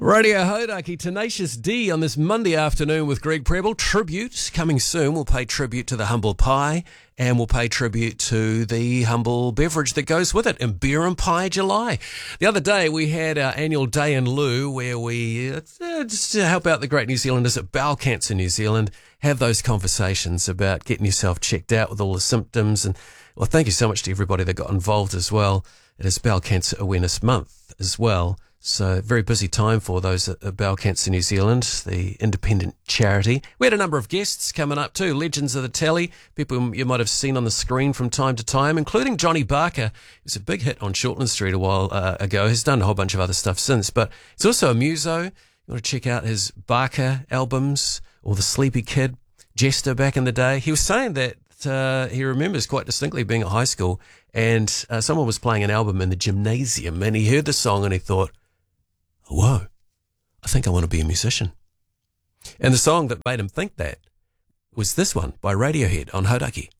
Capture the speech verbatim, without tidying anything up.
Radio Hodaki, Tenacious D on this Monday afternoon with Greg Preble. Tribute coming soon. We'll pay tribute to the humble pie and we'll pay tribute to the humble beverage that goes with it in Beer and Pie July. The other day we had our annual Day in Lieu where we, uh, just to help out the great New Zealanders at Bowel Cancer New Zealand, have those conversations about getting yourself checked out with all the symptoms. And well, thank you so much to everybody that got involved as well. It is Bowel Cancer Awareness Month as well. So very busy time for those at Bowel Cancer New Zealand, the independent charity. We had a number of guests coming up too, legends of the telly, people you might have seen on the screen from time to time, including Johnny Barker. He was a big hit on Shortland Street a while uh, ago. He's done a whole bunch of other stuff since, but he's also a muso. You want to check out his Barker albums or The Sleepy Kid, Jester back in the day. He was saying that uh, he remembers quite distinctly being at high school and uh, someone was playing an album in the gymnasium and he heard the song and he thought, whoa, I think I want to be a musician. And the song that made him think that was this one by Radiohead on Hodaki.